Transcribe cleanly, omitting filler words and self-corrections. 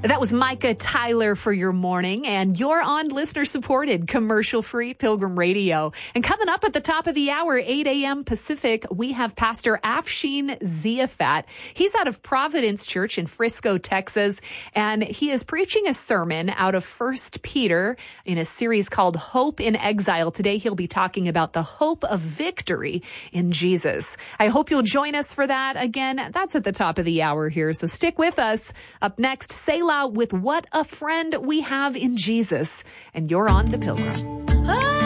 That was Micah Tyler for your morning, and you're on listener-supported, commercial-free Pilgrim Radio. And coming up at the top of the hour, 8 a.m. Pacific, we have Pastor Afshin Ziafat. He's out of Providence Church in Frisco, Texas, and he is preaching a sermon out of 1 Peter in a series called Hope in Exile. Today, he'll be talking about the hope of victory in Jesus. I hope you'll join us for that. Again, that's at the top of the hour here, so stick with us. Up next, Selah with What a Friend We Have in Jesus. And you're on The Pilgrim.